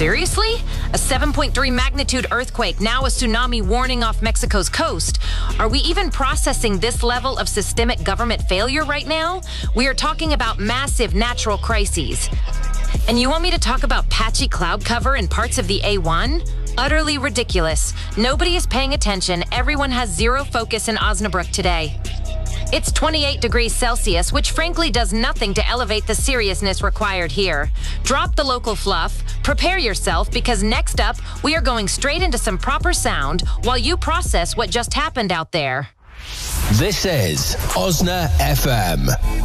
Seriously? A 7.3 magnitude earthquake, now a tsunami warning off Mexico's coast. Are we even processing this level of systemic government failure right now? We are talking about massive natural crises. And you want me to talk about patchy cloud cover in parts of the A1? Utterly ridiculous. Nobody is paying attention. Everyone has zero focus in Osnabrück today. It's 28 degrees Celsius, which frankly does nothing to elevate the seriousness required here. Drop the local fluff, prepare yourself, because next up, we are going straight into some proper sound while you process what just happened out there. This is Osna FM.